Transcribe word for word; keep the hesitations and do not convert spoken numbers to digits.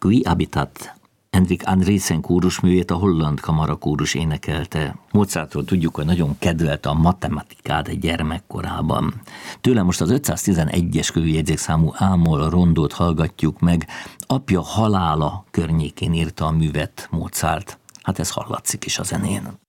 Qui habitat. Hendrik Andriessen kórusművét a holland kamarakórus énekelte. Mozartról tudjuk, hogy nagyon kedvelte a matematikát gyermekkorában. Tőle most az ötszáztizenegyes kövüjegyzékszámú ámol rondót hallgatjuk meg. Apja halála környékén írta a művet Mozart. Hát ez hallatszik is a zenén.